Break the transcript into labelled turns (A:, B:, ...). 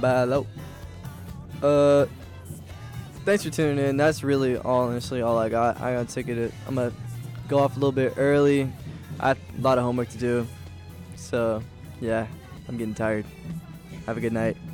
A: Hello. Uh, Thanks for tuning in. That's really honestly all I got. I got ticketed. I'm gonna go off a little bit early. I have a lot of homework to do. So, yeah, I'm getting tired. Have a good night.